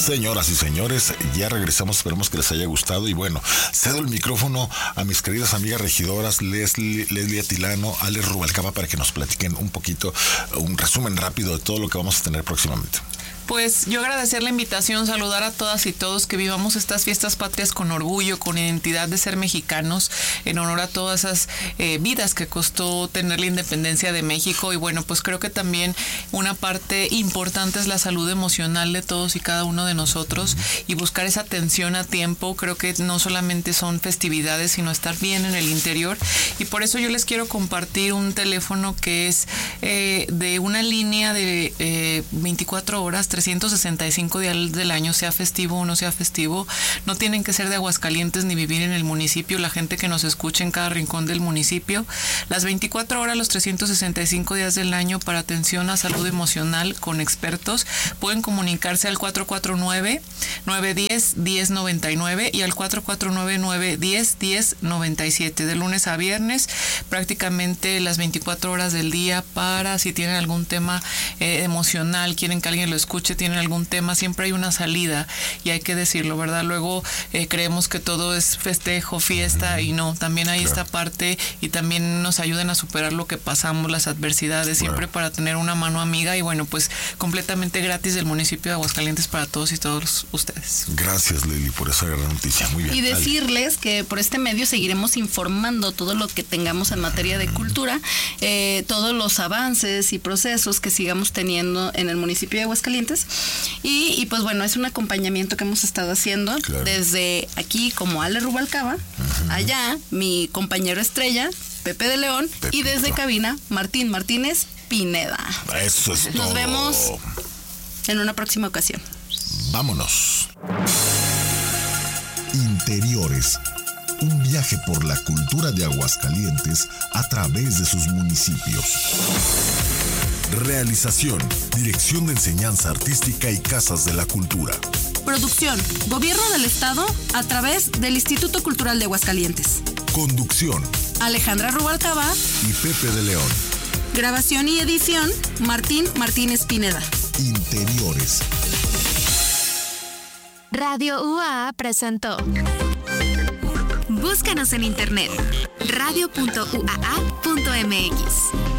Señoras y señores, ya regresamos, esperemos que les haya gustado y bueno, cedo el micrófono a mis queridas amigas regidoras Leslie Atilano, Alex Rubalcaba para que nos platiquen un poquito, un resumen rápido de todo lo que vamos a tener próximamente. Pues yo agradecer la invitación, saludar a todas y todos que vivamos estas fiestas patrias con orgullo, con identidad de ser mexicanos, en honor a todas esas vidas que costó tener la independencia de México. Y bueno, pues creo que también una parte importante es la salud emocional de todos y cada uno de nosotros y buscar esa atención a tiempo. Creo que no solamente son festividades, sino estar bien en el interior. Y por eso yo les quiero compartir un teléfono que es de una línea de 24 horas, 365 días del año, sea festivo o no sea festivo. No tienen que ser de Aguascalientes ni vivir en el municipio. La gente que nos escucha en cada rincón del municipio, las 24 horas, los 365 días del año para atención a salud emocional con expertos, pueden comunicarse al 449-910-1099 y al 449-910-1097 de lunes a viernes, prácticamente las 24 horas del día, para si tienen algún tema emocional, quieren que alguien lo escuche, tienen algún tema, siempre hay una salida y hay que decirlo, ¿verdad? Luego creemos que todo es festejo, fiesta y no, también hay esta parte y también nos ayudan a superar lo que pasamos, las adversidades, siempre para tener una mano amiga y bueno, pues completamente gratis del municipio de Aguascalientes para todos y todos ustedes. Gracias, Lili, por esa gran noticia. Muy bien. Y decirles que por este medio seguiremos informando todo lo que tengamos en materia de cultura, todos los avances y procesos que sigamos teniendo en el municipio de Aguascalientes. Y pues bueno, es un acompañamiento que hemos estado haciendo desde aquí como Ale Rubalcaba, allá mi compañero estrella, Pepe de León, y desde cabina, Martín Martínez Pineda. Eso es todo. Nos vemos en una próxima ocasión. Vámonos. Interiores. Un viaje por la cultura de Aguascalientes a través de sus municipios. Realización, Dirección de Enseñanza Artística y Casas de la Cultura. Producción, Gobierno del Estado a través del Instituto Cultural de Aguascalientes. Conducción, Alejandra Rubalcaba y Pepe de León. Grabación y edición, Martín Martínez Pineda. Interiores. Radio UAA presentó. Búscanos en internet radio.uaa.mx.